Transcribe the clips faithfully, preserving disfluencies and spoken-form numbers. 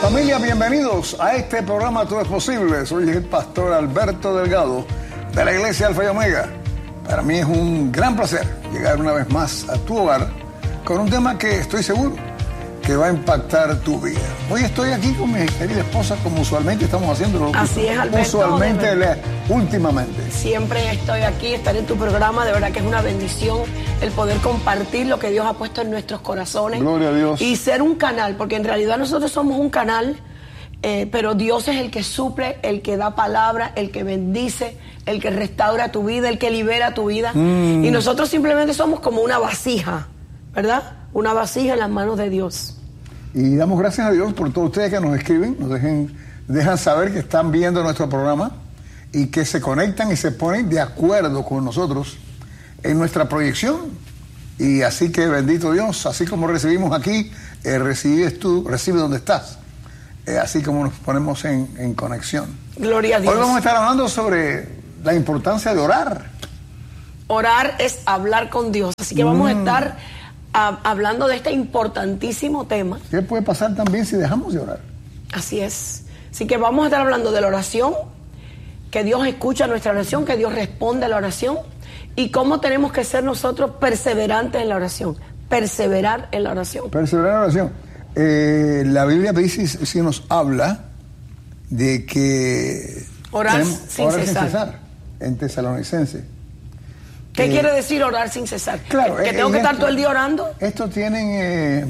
Familia, bienvenidos a este programa Todo es Posible. Soy el pastor Alberto Delgado de la Iglesia Alfa y Omega. Para mí es un gran placer llegar una vez más a tu hogar con un tema que estoy seguro que va a impactar tu vida. Hoy estoy aquí con mi querida esposa, como usualmente estamos haciendo. Así es, Alberto. Usualmente, le, últimamente. Siempre estoy aquí, estar en tu programa. De verdad que es una bendición el poder compartir lo que Dios ha puesto en nuestros corazones. Gloria a Dios. Y ser un canal, porque en realidad nosotros somos un canal, eh, pero Dios es el que suple, el que da palabra, el que bendice, el que restaura tu vida, el que libera tu vida. Mm. Y nosotros simplemente somos como una vasija, ¿verdad? Una vasija en las manos de Dios. Y damos gracias a Dios por todos ustedes que nos escriben, nos dejen, dejan saber que están viendo nuestro programa y que se conectan y se ponen de acuerdo con nosotros en nuestra proyección. Y así que bendito Dios, así como recibimos aquí, eh, recibes tú, recibe donde estás. Eh, así como nos ponemos en, en conexión. Gloria a Dios. Hoy vamos a estar hablando sobre la importancia de orar. Orar es hablar con Dios, así que mm. vamos a estar a, hablando de este importantísimo tema. ¿Qué puede pasar también si dejamos de orar? Así es. Así que vamos a estar hablando de la oración, que Dios escucha nuestra oración, que Dios responde a la oración y cómo tenemos que ser nosotros perseverantes en la oración. Perseverar en la oración. Perseverar en la oración. Eh, la Biblia dice, si nos habla de que orar sin orar cesar. sin cesar en Tesalonicenses. ¿Qué eh, quiere decir orar sin cesar? Claro, ¿Que, que eh, tengo que esto, estar todo el día orando? Esto tienen... Eh,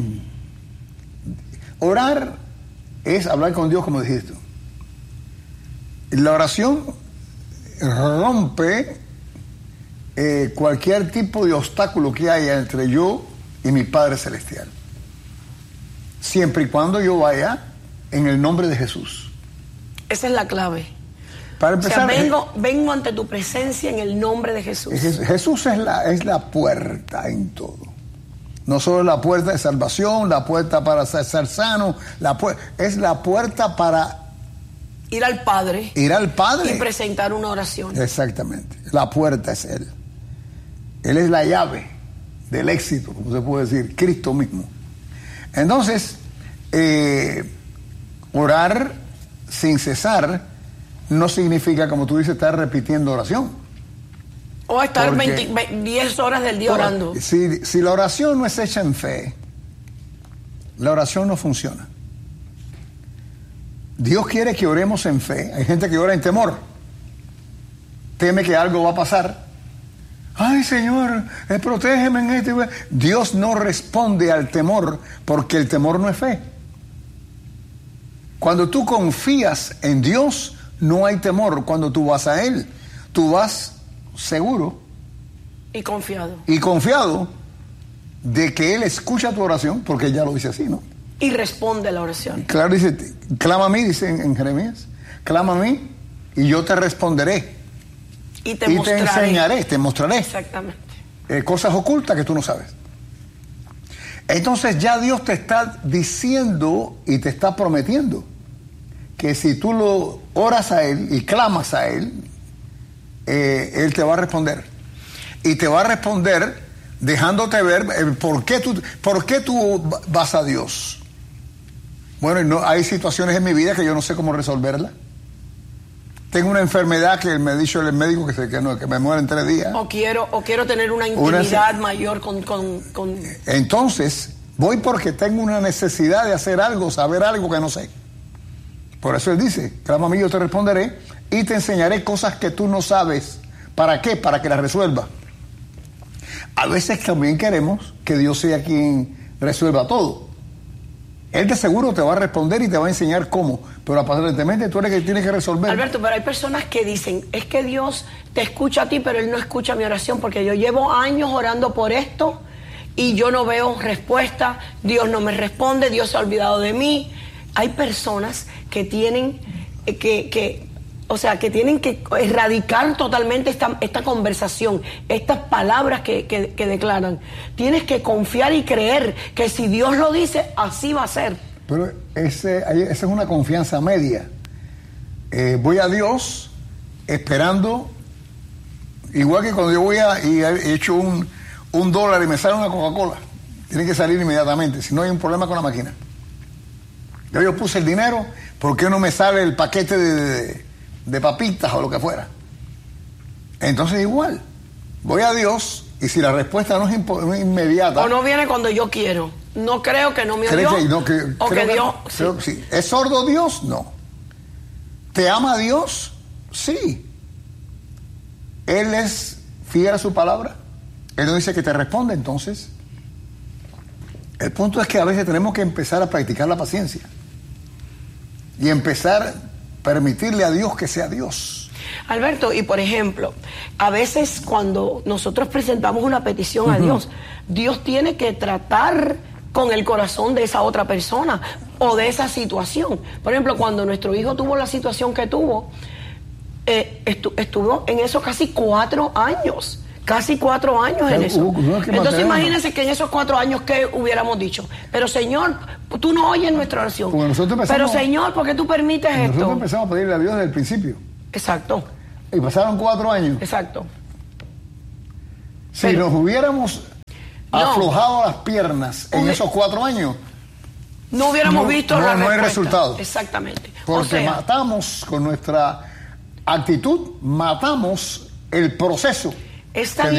orar es hablar con Dios, como dijiste tú. La oración rompe eh, cualquier tipo de obstáculo que haya entre yo y mi Padre Celestial. Siempre y cuando yo vaya en el nombre de Jesús. Esa es la clave. Para empezar, o sea, vengo, vengo ante tu presencia en el nombre de Jesús. Jesús es la, es la puerta en todo. No solo la puerta de salvación, la puerta para ser, ser sano, la pu- es la puerta para ir al Padre. Ir al Padre. Y presentar una oración. Exactamente. La puerta es Él. Él es la llave del éxito, como se puede decir, Cristo mismo. Entonces, eh, orar sin cesar no significa, como tú dices, estar repitiendo oración. O estar diez horas del día orando. Si, si la oración no es hecha en fe, la oración no funciona. Dios quiere que oremos en fe. Hay gente que ora en temor. Teme que algo va a pasar. Ay, Señor, eh, protégeme en este. Dios no responde al temor porque el temor no es fe. Cuando tú confías en Dios, no hay temor. Cuando tú vas a Él, tú vas seguro y confiado y confiado de que Él escucha tu oración, porque ya lo dice así, ¿no? Y responde a la oración. Claro, dice, clama a mí, dice en, en Jeremías, clama a mí y yo te responderé y te, y mostraré. te enseñaré, te mostraré exactamente eh, cosas ocultas que tú no sabes. Entonces ya Dios te está diciendo y te está prometiendo que si tú lo oras a Él y clamas a Él, eh, Él te va a responder. Y te va a responder dejándote ver eh, por qué tú, por qué tú vas a Dios. Bueno, no, hay situaciones en mi vida que yo no sé cómo resolverla. Tengo una enfermedad que me ha dicho el médico que, se, que, no, que me muere en tres días. O quiero, o quiero tener una intimidad una, mayor con, con, con... Entonces, voy porque tengo una necesidad de hacer algo, saber algo que no sé. Por eso Él dice, clama a mí, yo te responderé y te enseñaré cosas que tú no sabes. ¿Para qué? Para que las resuelva. A veces también queremos que Dios sea quien resuelva todo. Él de seguro te va a responder y te va a enseñar cómo, pero aparentemente tú eres el que tienes que resolver. Alberto, pero hay personas que dicen, es que Dios te escucha a ti, pero Él no escucha mi oración, porque yo llevo años orando por esto y yo no veo respuesta, Dios no me responde, Dios se ha olvidado de mí. Hay personas que tienen que, que o sea, que tienen que erradicar totalmente esta, esta conversación, estas palabras que, que, que declaran. Tienes que confiar y creer que si Dios lo dice, así va a ser. Pero ese, esa es una confianza media. Eh, voy a Dios esperando, igual que cuando yo voy a y he hecho un, un dólar y me sale una Coca-Cola, tiene que salir inmediatamente, si no hay un problema con la máquina. Ya yo puse el dinero, ¿por qué no me sale el paquete de, de, de papitas o lo que fuera? Entonces igual, voy a Dios y si la respuesta no es, impo- no es inmediata... O no viene cuando yo quiero. No creo que no me oyó. Que, no, que, o que, que Dios... creo que sí. ¿Es sordo Dios? No. ¿Te ama Dios? Sí. Él es fiel a su palabra. Él no dice que te responde, entonces. El punto es que a veces tenemos que empezar a practicar la paciencia. Y empezar a permitirle a Dios que sea Dios. Alberto, y por ejemplo, a veces cuando nosotros presentamos una petición uh-huh. a Dios, Dios tiene que tratar con el corazón de esa otra persona o de esa situación. Por ejemplo, cuando nuestro hijo tuvo la situación que tuvo, eh, estu- estuvo en eso casi cuatro años. Casi cuatro años en eso. Uh, no es que Entonces imagínense que en esos cuatro años, ¿qué hubiéramos dicho? Pero Señor, tú no oyes nuestra oración. Pero Señor, ¿por qué tú permites nosotros esto? Nosotros empezamos a pedirle a Dios desde el principio. Exacto. Y pasaron cuatro años. Exacto. Si Pero, nos hubiéramos no, aflojado las piernas en hubi- esos cuatro años, no hubiéramos no, visto no, la no respuesta. hay resultado. Exactamente. Porque o sea, matamos con nuestra actitud, matamos el proceso. Es tan